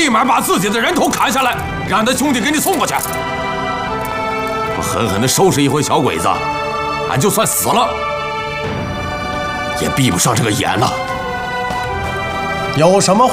立马把自己的人头砍下来，让他兄弟给你送过去。不狠狠地收拾一回小鬼子，俺就算死了，也闭不上这个眼了。 有什么